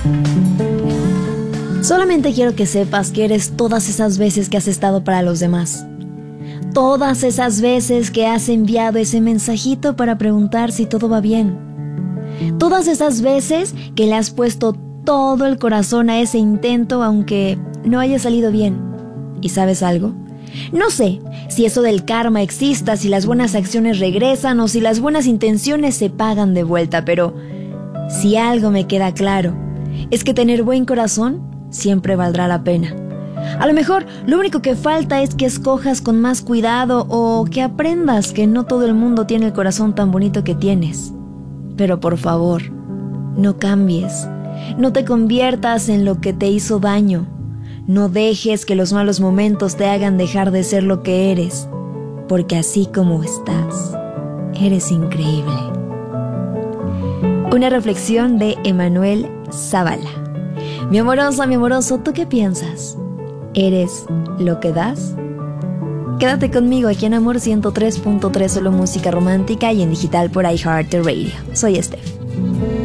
Solamente quiero que sepas que eres todas esas veces que has estado para los demás. Todas esas veces que has enviado ese mensajito para preguntar si todo va bien. Todas esas veces que le has puesto todo el corazón a ese intento aunque no haya salido bien. ¿Y sabes algo? No sé si eso del karma exista, si las buenas acciones regresan o si las buenas intenciones se pagan de vuelta, pero si algo me queda claro, es que tener buen corazón siempre valdrá la pena. A lo mejor lo único que falta es que escojas con más cuidado o que aprendas que no todo el mundo tiene el corazón tan bonito que tienes. Pero por favor, no cambies, no te conviertas en lo que te hizo daño. No dejes que los malos momentos te hagan dejar de ser lo que eres, porque así como estás, eres increíble. Una reflexión de Emanuel Zavala. Mi amorosa, mi amoroso, ¿tú qué piensas? ¿Eres lo que das? Quédate conmigo aquí en Amor 103.3, solo música romántica y en digital por iHeartRadio. Soy Steph.